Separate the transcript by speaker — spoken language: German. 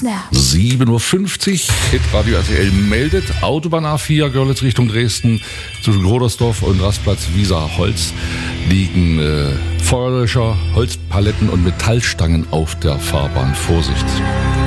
Speaker 1: Ja.
Speaker 2: 7.50 Uhr, Hitradio RTL meldet, Autobahn A4 Görlitz Richtung Dresden, zwischen Grodersdorf und Rastplatz Wiesa-Holz liegen Feuerlöscher, Holzpaletten und Metallstangen auf der Fahrbahn. Vorsicht!